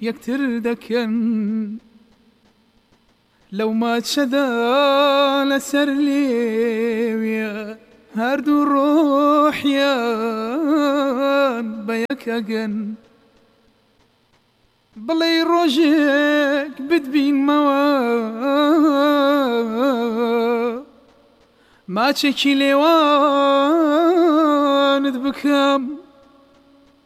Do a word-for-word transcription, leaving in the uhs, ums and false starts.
یەکتر دەکەن لەو ماچەدا لەسەر لێویە هەردوو ڕۆحیان بە یەکەگەن بڵێ ڕۆژێک بتبینمەوە ماچێکی لێوانت بکەم